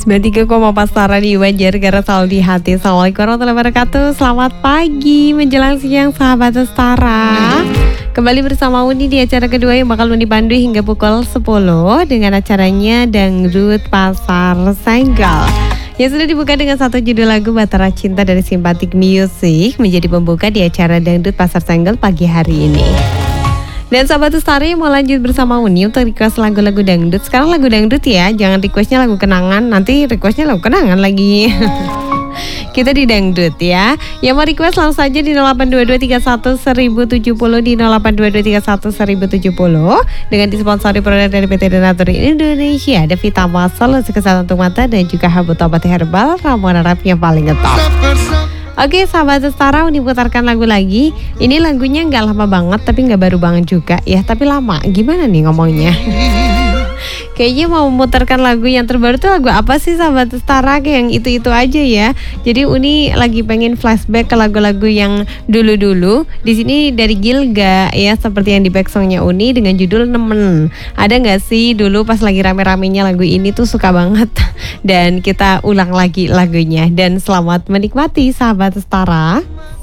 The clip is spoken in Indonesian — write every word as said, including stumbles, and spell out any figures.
sembilan puluh tiga koma empat Star Radio Banjar Negara selalu di hati. Assalamualaikum warahmatullahi wabarakatuh. Selamat pagi menjelang siang sahabat Setara. Kembali bersama Uni di acara kedua yang bakal Uni pandu hingga pukul sepuluh dengan acaranya Dangdut Pasar Senggol. Yang sudah dibuka dengan satu judul lagu Batara Cinta dari Simpatik Music menjadi pembuka di acara Dangdut Pasar Senggol pagi hari ini. Dan sahabat Lestari mau lanjut bersama Uni untuk request lagu-lagu dangdut. Sekarang lagu dangdut ya, jangan requestnya lagu kenangan. Nanti requestnya lagu kenangan lagi. Kita di dangdut ya. Yang mau request langsung saja di nol delapan dua dua tiga satu seribu tujuh puluh di nol delapan dua dua tiga satu seribu tujuh puluh dengan disponsori produk dari P T Donatur Indonesia. Ada Vitamin Solusi Kesehatan untuk Mata dan juga Habut Obat Herbal Ramuan Arab yang paling ngetop. Oke sahabat Setara, Uni putarkan lagu lagi. Ini lagunya nggak lama banget tapi nggak baru banget juga ya, tapi lama. Gimana nih ngomongnya? Kayaknya mau memutarkan lagu yang terbaru tuh lagu apa sih sahabat Setara? Kayak yang itu-itu aja ya. Jadi Uni lagi pengen flashback ke lagu-lagu yang dulu-dulu. Di sini dari Gilga ya, seperti yang di back songnya Uni dengan judul Nemen. Ada nggak sih dulu pas lagi rame-ramenya lagu ini tuh suka banget. Dan kita ulang lagi lagunya. Dan selamat menikmati sahabat Setara.